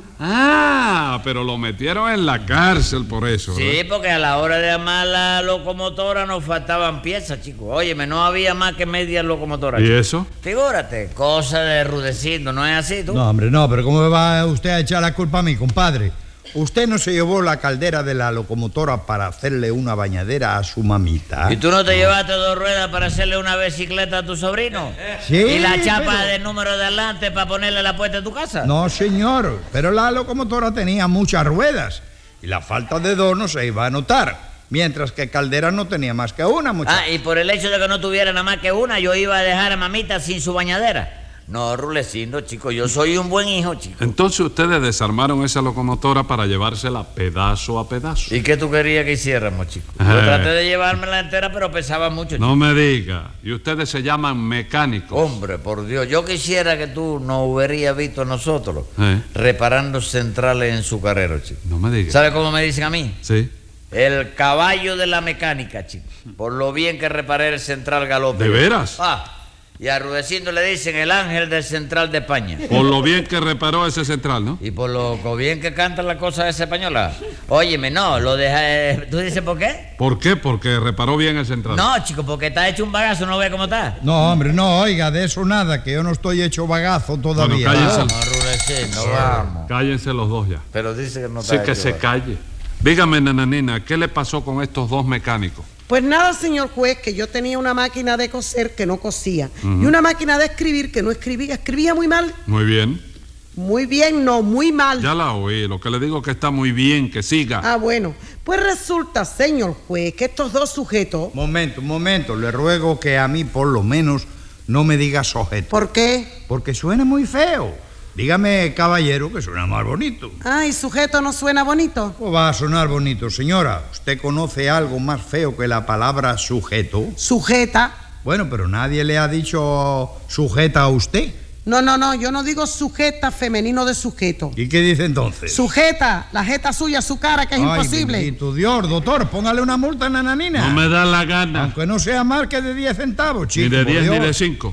Ah, pero lo metieron en la cárcel por eso, ¿verdad? Sí, porque a la hora de armar la locomotora nos faltaban piezas, chico. Óyeme, no había más que media locomotora. ¿Y chico. eso? Figúrate, cosa de Rudecindo, ¿no es así tú? No, hombre, no, pero ¿cómo me va usted a echar la culpa a mí, compadre? ¿Usted no se llevó la caldera de la locomotora para hacerle una bañadera a su mamita? ¿Y tú no te llevaste dos ruedas para hacerle una bicicleta a tu sobrino? Sí, ¿Y la chapa pero- del número de adelante para ponerle la puerta de tu casa? No, señor, pero la locomotora tenía muchas ruedas y la falta de dos no se iba a notar, mientras que Caldera no tenía más que una, muchacho. Ah, y por el hecho de que no tuviera nada más que una, yo iba a dejar a mamita sin su bañadera. No, Rulecindo, chico, yo soy un buen hijo, chico. Entonces ustedes desarmaron esa locomotora para llevársela pedazo a pedazo. ¿Y qué tú querías que hiciéramos, chico? Yo Eh. traté de llevármela entera, pero pesaba mucho, chico. No me diga. Y ustedes se llaman mecánicos. Hombre, por Dios, yo quisiera que tú nos hubieras visto a nosotros Eh. reparando centrales en su carrero, chico. No me diga. ¿Sabes cómo me dicen a mí? Sí. El caballo de la mecánica, chico. Por lo bien que reparé el central galope. ¿De veras? Ah, y a Rudecindo le dicen el ángel del central de España. Por lo bien que reparó ese central, ¿no? Y por lo bien que canta la cosa esa española. Óyeme, no, lo deja... eh, ¿Tú dices por qué? ¿Por qué? Porque reparó bien el central. No, chico, porque está hecho un bagazo, no ve cómo está. No, hombre, no, oiga, de eso nada, que yo no estoy hecho bagazo todavía. Bueno, cállense. Vamos, Rudecindo, vamos. Cállense los dos ya. Pero dice que no Sí, está que hecho se bagazo. calle. Dígame, nananina, ¿qué le pasó con estos dos mecánicos? Pues nada, señor juez, que yo tenía una máquina de coser que no cosía Ujú. y una máquina de escribir que no escribía, escribía muy mal. Muy bien. Muy bien, no, muy mal. Ya la oí. Lo que le digo es que está muy bien, que siga. Ah, bueno. Pues resulta, señor juez, que estos dos sujetos... Momento, un momento, le ruego que a mí por lo menos no me diga sujeto. ¿Por qué? Porque suena muy feo. Dígame, caballero, que suena más bonito. Ah, ¿y sujeto no suena bonito? ¿Cómo va a sonar bonito, señora? ¿Usted conoce algo más feo que la palabra sujeto? Sujeta. Bueno, pero nadie le ha dicho sujeta a usted. No, no, no, yo no digo sujeta femenino de sujeto. ¿Y qué dice entonces? Sujeta, la jeta suya, su cara, que es Ay, imposible. bendito Dios, doctor, póngale una multa a Nananina. No me da la gana. Aunque no sea más que de diez centavos, chico. Ni de por diez ni Dios. de cinco.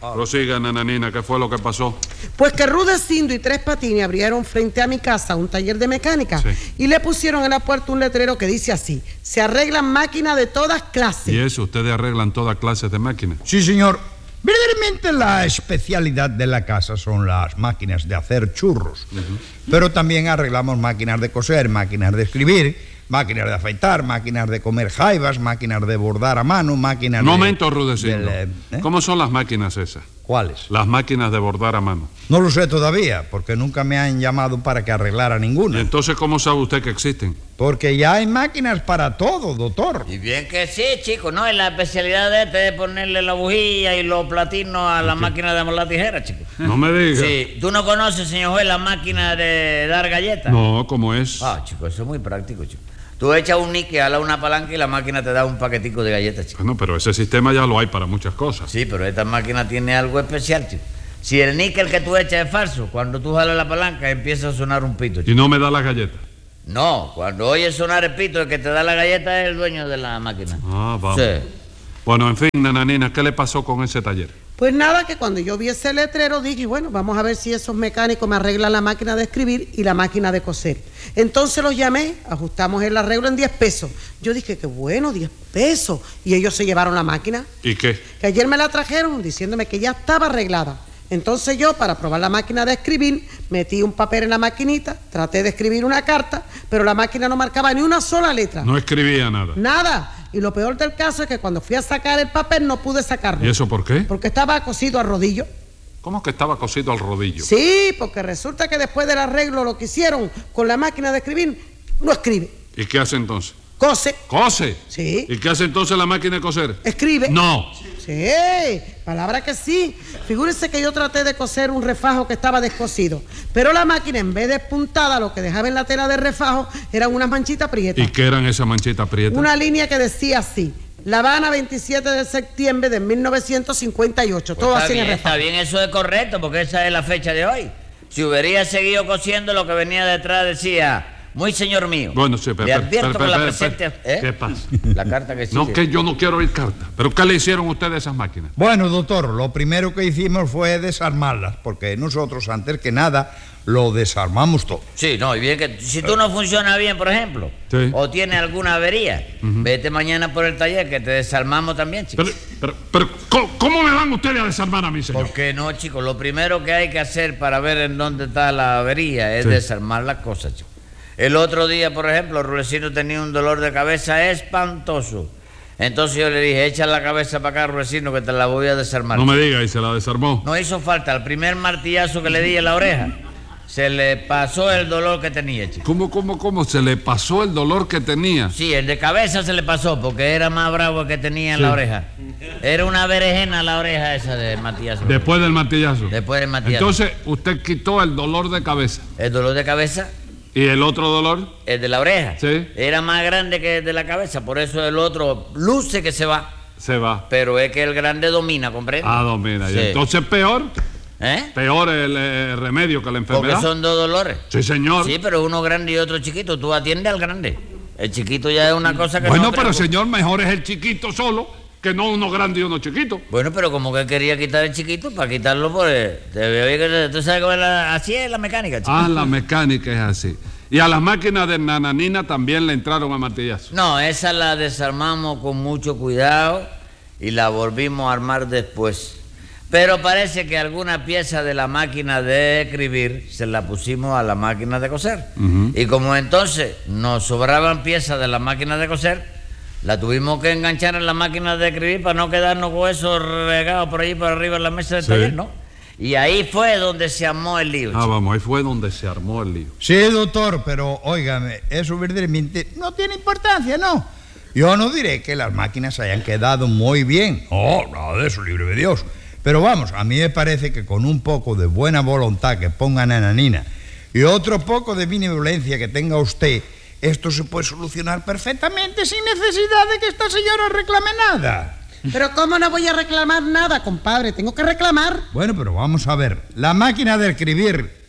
Prosiga, nananina, ¿qué fue lo que pasó? Pues que Rudecindo y Tres Patines abrieron frente a mi casa un taller de mecánica sí. y le pusieron en la puerta un letrero que dice así: se arreglan máquinas de todas clases. ¿Y eso? ¿Ustedes arreglan todas clases de máquinas? Sí, señor. Verdaderamente la especialidad de la casa son las máquinas de hacer churros. Uh-huh. Pero también arreglamos máquinas de coser, máquinas de escribir, máquinas de afeitar, máquinas de comer jaivas, máquinas de bordar a mano, máquinas Momento, de... Rudecindo. Del, ¿eh? ¿Cómo son las máquinas esas? ¿Cuáles? Las máquinas de bordar a mano. No lo sé todavía, porque nunca me han llamado para que arreglara ninguna. ¿Y entonces cómo sabe usted que existen? Porque ya hay máquinas para todo, doctor. Y bien que sí, chico, ¿no? Y la especialidad de este es ponerle la bujía y los platinos a la máquina de molar tijera, chico. No me digas. Sí. ¿Tú no conoces, señor juez, la máquina de dar galletas? No, ¿cómo es? Ah, chico, eso es muy práctico, chico. Tú echas un níquel, ala una palanca y la máquina te da un paquetico de galletas, chico. Bueno, pero ese sistema ya lo hay para muchas cosas. Sí, pero esta máquina tiene algo especial, chico. Si el níquel que tú echas es falso, cuando tú jalas la palanca empieza a sonar un pito, chico. ¿Y no me da las galletas? No, cuando oyes sonar el pito, el que te da la galleta es el dueño de la máquina. Ah, vamos. Sí. Bueno, en fin, nananina, ¿qué le pasó con ese taller? Pues nada, que cuando yo vi ese letrero dije, bueno, vamos a ver si esos mecánicos me arreglan la máquina de escribir y la máquina de coser. Entonces los llamé, ajustamos el arreglo en diez pesos. Yo dije, qué bueno, diez pesos. Y ellos se llevaron la máquina. ¿Y qué? Que ayer me la trajeron diciéndome que ya estaba arreglada. Entonces yo, para probar la máquina de escribir, metí un papel en la maquinita, traté de escribir una carta, pero la máquina no marcaba ni una sola letra. No escribía nada. Nada. Y lo peor del caso es que cuando fui a sacar el papel no pude sacarlo. ¿Y eso por qué? Porque estaba cosido a rodillo. ¿Cómo que estaba cosido al rodillo? Sí, porque resulta que después del arreglo lo que hicieron con la máquina de escribir, no escribe. ¿Y qué hace entonces? Cose. ¿Cose? Sí. ¿Y qué hace entonces la máquina de coser? Escribe. No. Sí, palabra que sí. Figúrense que yo traté de coser un refajo que estaba descosido, pero la máquina, en vez de puntada, lo que dejaba en la tela de refajo eran unas manchitas prietas. ¿Y qué eran esas manchitas prietas? Una línea que decía así: La Habana, veintisiete de septiembre de mil novecientos cincuenta y ocho. Pues todo está así en bien, el refajo. Está bien, eso es correcto, porque esa es la fecha de hoy. Si hubiera seguido cosiendo, lo que venía detrás decía: muy señor mío. Bueno, sí, pero... Le advierto pero, que la pero, presente... pero, ¿eh? ¿Qué pasa? La carta que sí. No, sí. que yo no quiero oír carta. ¿Pero qué le hicieron ustedes a esas máquinas? Bueno, doctor, lo primero que hicimos fue desarmarlas, porque nosotros, antes que nada, lo desarmamos todo. Sí, no, y bien que si tú no funcionas bien, por ejemplo, sí. o tienes alguna avería, uh-huh. vete mañana por el taller que te desarmamos también, chico. Pero, pero, pero ¿cómo, ¿cómo me van ustedes a desarmar a mí, señor? ¿Por qué no, chico? Lo primero que hay que hacer para ver en dónde está la avería es sí. desarmar las cosas, chico. El otro día, por ejemplo, Rudecindo tenía un dolor de cabeza espantoso. Entonces yo le dije, echa la cabeza para acá, Rudecindo, que te la voy a desarmar. No me diga, y se la desarmó. No hizo falta. El primer martillazo que le di en la oreja, se le pasó el dolor que tenía, chico. ¿Cómo, cómo, cómo? ¿Se le pasó el dolor que tenía? Sí, el de cabeza se le pasó, porque era más bravo el que tenía en sí. la oreja. Era una berenjena la oreja esa del martillazo. Después del martillazo. Después del martillazo. Entonces, usted quitó el dolor de cabeza. El dolor de cabeza. ¿Y el otro dolor? El de la oreja. Sí. Era más grande que el de la cabeza, por eso el otro luce que se va. Se va. Pero es que el grande domina, ¿comprende? Ah, domina. Sí. ¿Y entonces peor? ¿Eh? Peor el eh, remedio que la enfermedad. Porque son dos dolores. Sí, señor. Sí, pero uno grande y otro chiquito. Tú atiendes al grande. El chiquito ya es una cosa que bueno, no... Bueno, pero señor, mejor es el chiquito solo que no uno grande y uno chiquito. Bueno, pero como que quería quitar el chiquito, para quitarlo por... El, te, tú sabes cómo es la, así es la mecánica, chico. Ah, la mecánica es así. ¿Y a las máquinas de nananina también le entraron a martillazo? No, esa la desarmamos con mucho cuidado y la volvimos a armar después. Pero parece que alguna pieza de la máquina de escribir se la pusimos a la máquina de coser. Uh-huh. Y como entonces nos sobraban piezas de la máquina de coser, la tuvimos que enganchar en la máquina de escribir para no quedarnos con eso regado por allí por arriba en la mesa del sí. taller, ¿no? Y ahí fue donde se armó el lío. Ah, chico. vamos, ahí fue donde se armó el lío. Sí, doctor, pero óigame, eso verdaderamente no tiene importancia, ¿no? Yo no diré que las máquinas hayan quedado muy bien. No, nada de eso, libre de Dios. Pero vamos, a mí me parece que con un poco de buena voluntad que ponga nananina y otro poco de benevolencia que tenga usted, esto se puede solucionar perfectamente sin necesidad de que esta señora reclame nada. Pero ¿cómo no voy a reclamar nada, compadre? Tengo que reclamar. Bueno, pero vamos a ver. La máquina de escribir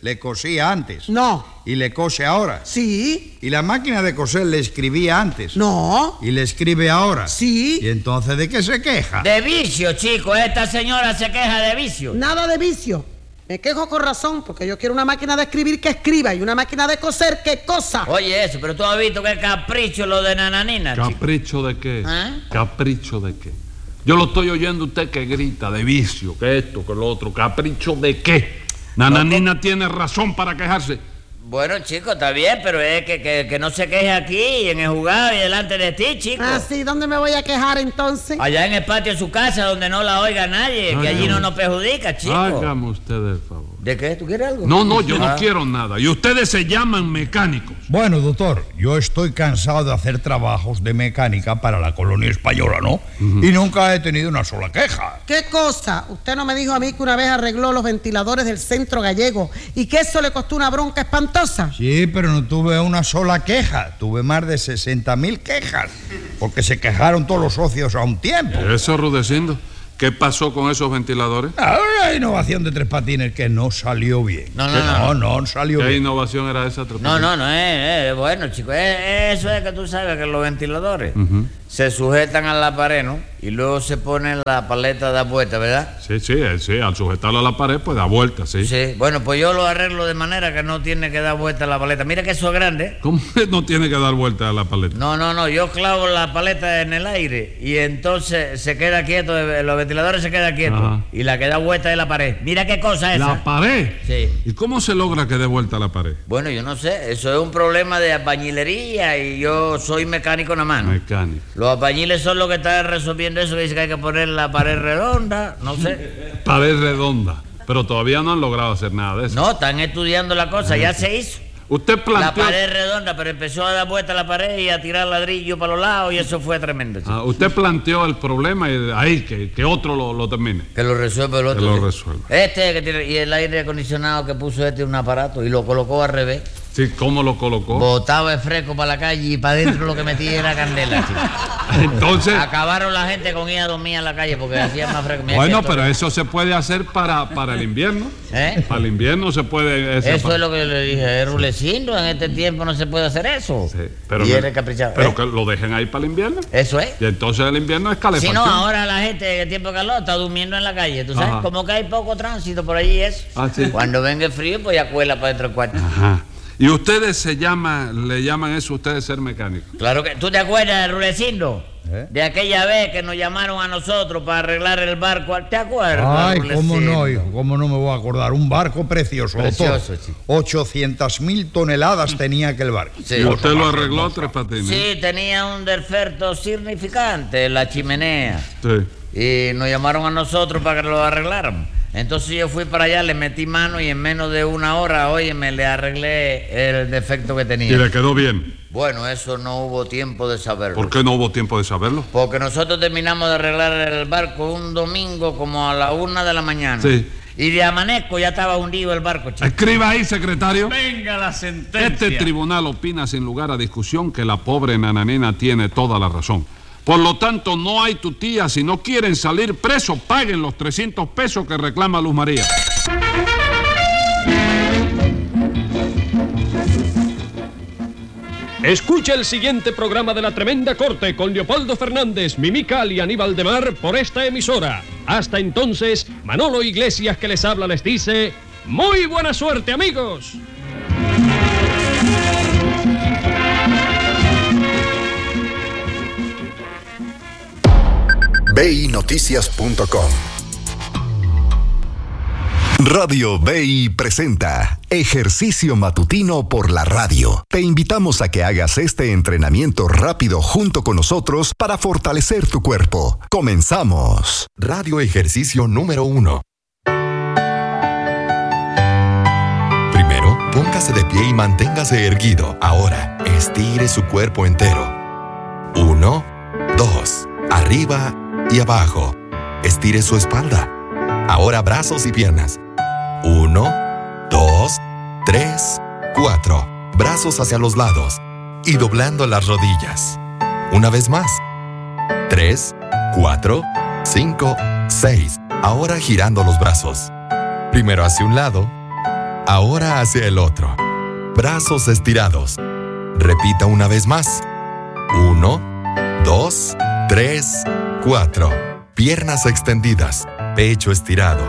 le cosía antes. No. ¿Y le cose ahora? Sí. ¿Y la máquina de coser le escribía antes? No. ¿Y le escribe ahora? Sí. ¿Y entonces de qué se queja? De vicio, chico. Esta señora se queja de vicio. Nada de vicio. Me quejo con razón, porque yo quiero una máquina de escribir que escriba y una máquina de coser que cosa. Oye, eso, pero tú has visto qué capricho lo de Nananina, chico. ¿Capricho de qué? ¿Eh? ¿Capricho de qué? Yo lo estoy oyendo usted que grita de vicio, que esto, que lo otro. ¿Capricho de qué? Nananina no, tiene razón para quejarse. Bueno, chico, está bien, pero es que, que, que no se queje aquí, en el jugado y delante de ti, chico. Ah, sí, ¿dónde me voy a quejar entonces? Allá en el patio de su casa, donde no la oiga nadie, Hágame. que allí no nos perjudica, chico. Hágame usted el favor. ¿De qué? ¿Tú quieres algo? No, no, yo ah. no quiero nada. Y ustedes se llaman mecánicos. Bueno, doctor, yo estoy cansado de hacer trabajos de mecánica para la colonia española, ¿no? Uh-huh. Y nunca he tenido una sola queja. ¿Qué cosa? Usted no me dijo a mí que una vez arregló los ventiladores del centro gallego y que eso le costó una bronca espantosa. Sí, pero no tuve una sola queja. Tuve más de sesenta mil quejas. Porque se quejaron todos los socios a un tiempo. Eso, Rudecindo. ¿Qué pasó con esos ventiladores? Ah, una innovación de Tres Patines que no salió bien. No, no, no. No, no salió ¿Qué bien. ¿Qué innovación era esa, Tres Patines? No, no, no, es, es bueno, chicos. Es, eso es que tú sabes que los ventiladores uh-huh. se sujetan a la pared, ¿no? Y luego se pone la paleta da vuelta, ¿verdad? Sí, sí, sí. Al sujetarlo a la pared, pues da vuelta, sí. Sí. Bueno, pues yo lo arreglo de manera que no tiene que dar vuelta la paleta. Mira que eso es grande. ¿Cómo no tiene que dar vuelta a la paleta? No, no, no. Yo clavo la paleta en el aire y entonces se queda quieto. Los ventiladores se quedan quietos. Ajá. Y la que da vuelta es la pared. Mira qué cosa es esa. ¿La pared? Sí. ¿Y cómo se logra que dé vuelta la pared? Bueno, yo no sé. Eso es un problema de albañilería y yo soy mecánico nada más, ¿no? Mecánico. Los albañiles son los que están resolviendo eso, que dice que hay que poner la pared redonda, no sé. Pared redonda. Pero todavía no han logrado hacer nada de eso. No, están estudiando la cosa, ya se hizo. Usted planteó... La pared redonda, pero empezó a dar vuelta a la pared y a tirar ladrillo para los lados y eso fue tremendo. Ah, usted planteó el problema y ahí, que, que otro lo, lo termine. Que lo resuelva el otro. Que lo resuelva. Este que tiene, y el aire acondicionado que puso este un aparato y lo colocó al revés. Sí, ¿cómo lo colocó? Botaba el fresco para la calle y para adentro lo que metía era candela, chico. Entonces... Acabaron la gente con ir a dormir a la calle porque hacía más fresco. Mira, bueno, pero eso se puede hacer para, para el invierno. ¿Eh? Para el invierno se puede... Eso para... es lo que le dije, es Rulecindo, en este tiempo no se puede hacer eso. Sí, pero y que, él es caprichado. Pero ¿eh? que lo dejen ahí para el invierno. Eso es. Y entonces el invierno es calefacción. Si no, ahora la gente en tiempo de calor está durmiendo en la calle, ¿tú sabes? Ajá. Como que hay poco tránsito por allí eso. Ah, sí. Cuando venga el frío, pues ya cuela para dentro del cuarto. Ajá. ¿Y ustedes se llaman, le llaman eso ustedes ser mecánicos? Claro que... ¿Tú te acuerdas, Rulecindo? ¿Eh? De aquella vez que nos llamaron a nosotros para arreglar el barco, ¿te acuerdas? Ay, cómo no, hijo, cómo no me voy a acordar. Un barco precioso. Precioso, sí. ochocientas mil toneladas tenía aquel barco. Sí. ¿Y usted lo arregló, Tres Patines? Sí, tenía un defecto significante, la chimenea. Sí. Y nos llamaron a nosotros para que lo arregláramos. Entonces yo fui para allá, le metí mano y en menos de una hora, oye, me le arreglé el defecto que tenía. ¿Y le quedó bien? Bueno, eso no hubo tiempo de saberlo. ¿Por qué no hubo tiempo de saberlo? Porque nosotros terminamos de arreglar el barco un domingo como a la una de la mañana. Sí. Y de amanezco ya estaba hundido el barco, chico. Escriba ahí, secretario. Venga la sentencia. Este tribunal opina sin lugar a discusión que la pobre Nananina tiene toda la razón. Por lo tanto, no hay tutía. Si no quieren salir presos, paguen los trescientos pesos que reclama Luz María. Escucha el siguiente programa de La Tremenda Corte con Leopoldo Fernández, Mimical y Aníbal de Mar por esta emisora. Hasta entonces, Manolo Iglesias que les habla les dice... ¡Muy buena suerte, amigos! B I Noticias punto com. Radio B I presenta Ejercicio Matutino por la Radio. Te invitamos a que hagas este entrenamiento rápido junto con nosotros para fortalecer tu cuerpo. Comenzamos. Radio Ejercicio número uno. Primero, póngase de pie y manténgase erguido. Ahora, estire su cuerpo entero. Uno, dos, arriba y abajo. Estire su espalda. Ahora brazos y piernas. Uno, dos, tres, cuatro. Brazos hacia los lados y doblando las rodillas. Una vez más. Tres, cuatro, cinco, seis. Ahora girando los brazos. Primero hacia un lado Ahora hacia el otro. Brazos estirados. Repita una vez más. Uno, dos, tres, cuatro. Piernas extendidas. Pecho estirado.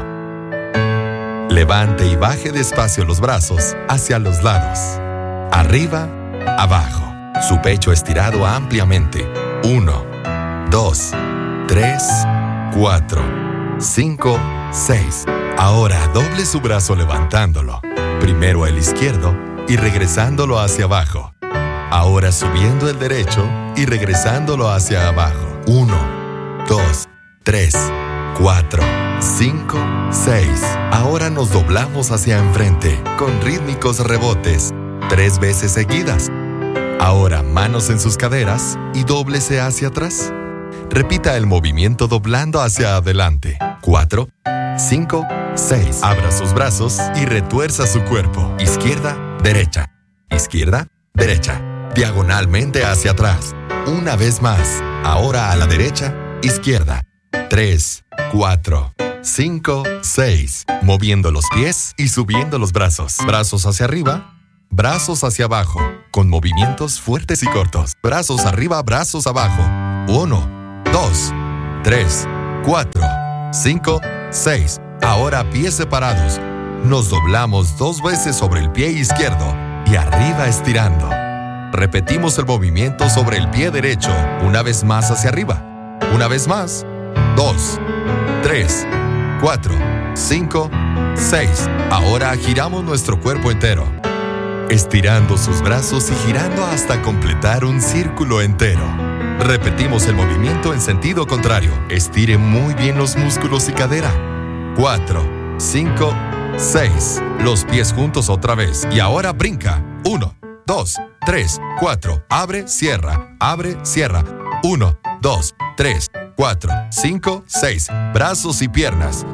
Levante y baje despacio los brazos hacia los lados. Arriba, abajo. Su pecho estirado ampliamente. Uno, dos, tres, cuatro, cinco, seis. Ahora doble su brazo levantándolo. Primero el izquierdo y regresándolo hacia abajo. Ahora subiendo el derecho y regresándolo hacia abajo. Uno, dos, tres, cuatro, cinco, seis. Ahora nos doblamos hacia enfrente con rítmicos rebotes. Tres veces seguidas. Ahora manos en sus caderas y dóblese hacia atrás. Repita el movimiento doblando hacia adelante. Cuatro, cinco, seis. Abra sus brazos y retuerza su cuerpo. Izquierda, derecha. Izquierda, derecha. Diagonalmente hacia atrás. Una vez más. Ahora a la derecha, izquierda. Tres, cuatro, cinco, seis. Moviendo los pies y subiendo los brazos. Brazos hacia arriba. Brazos hacia abajo, con movimientos fuertes y cortos. Brazos arriba, brazos abajo. Uno, dos, tres, cuatro, cinco, seis. Ahora pies separados. Nos doblamos dos veces sobre el pie izquierdo y arriba estirando. Repetimos el movimiento sobre el pie derecho, una vez más hacia arriba. Una vez más. Dos, tres, cuatro, cinco, seis. Ahora giramos nuestro cuerpo entero, estirando sus brazos y girando hasta completar un círculo entero. Repetimos el movimiento en sentido contrario. Estire muy bien los músculos y cadera. Cuatro, cinco, seis. Los pies juntos otra vez. Y ahora brinca. Uno, dos, tres, cuatro. Abre, cierra. Abre, cierra. Uno, dos, tres, cuatro, cinco, seis. Brazos y piernas.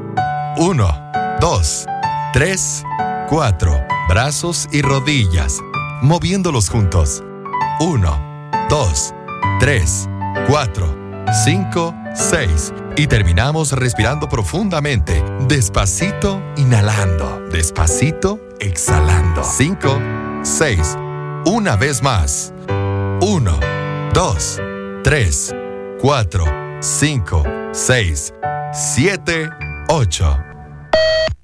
Uno, dos, tres, cuatro. Brazos y rodillas, moviéndolos juntos. Uno, dos, tres, cuatro, cinco, seis. Y terminamos respirando profundamente. Despacito, inhalando. Despacito, exhalando. Cinco, seis. Una vez más. Uno, dos, tres, cuatro, cinco, seis, siete, ocho.